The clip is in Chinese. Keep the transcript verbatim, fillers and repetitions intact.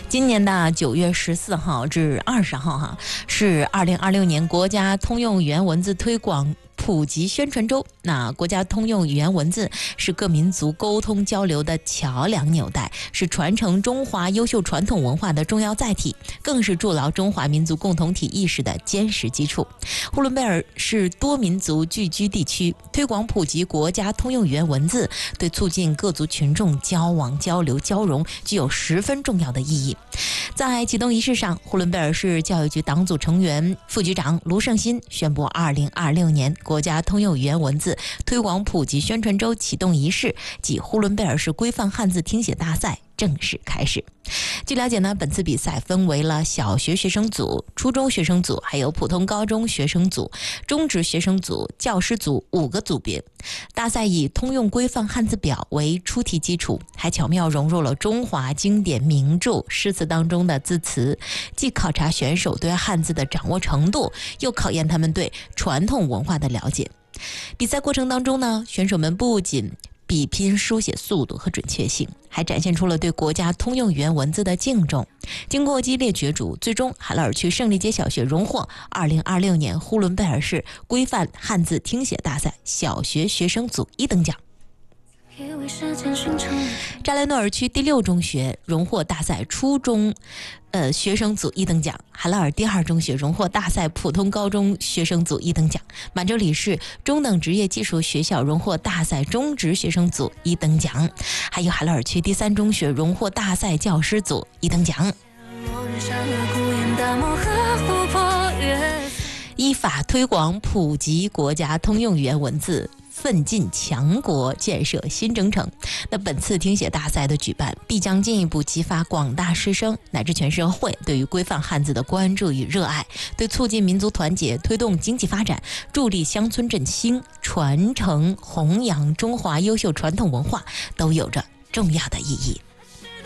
今年的九月十四号至二十号哈，是二零二六年国家通用语言文字推广普及宣传周。那国家通用语言文字是各民族沟通交流的桥梁纽带，是传承中华优秀传统文化的重要载体，更是筑牢中华民族共同体意识的坚实基础。呼伦贝尔是多民族聚居地区，推广普及国家通用语言文字，对促进各族群众交往交流交融具有十分重要的意义。在启动仪式上，呼伦贝尔市教育局党组成员、副局长卢胜新宣布，二零二六年国家通用语言文字推广普及宣传周启动仪式及呼伦贝尔市规范汉字听写大赛正式开始。据了解呢，本次比赛分为了小学学生组、初中学生组，还有普通高中学生组、中职学生组、教师组五个组别。大赛以通用规范汉字表为出题基础，还巧妙融入了中华经典名著诗词当中的字词，既考察选手对汉字的掌握程度，又考验他们对传统文化的了解。比赛过程当中呢，选手们不仅比拼书写速度和准确性，还展现出了对国家通用语言文字的敬重。经过激烈角逐，最终海拉尔区胜利街小学荣获二零二六年呼伦贝尔市规范汉字听写大赛小学学生组一等奖。扎雷诺尔区第六中学荣获大赛初中呃学生组一等奖，海拉尔第二中学荣获大赛普通高中学生组一等奖，满洲里市中等职业技术学校荣获大赛中职学生组一等奖，还有海拉尔区第三中学荣获大赛教师组一等奖。依法推广普及国家通用语言文字，奋进强国建设新征程。那本次听写大赛的举办，必将进一步激发广大师生乃至全社会对于规范汉字的关注与热爱，对促进民族团结、推动经济发展、助力乡村振兴、传承弘扬中华优秀传统文化都有着重要的意义。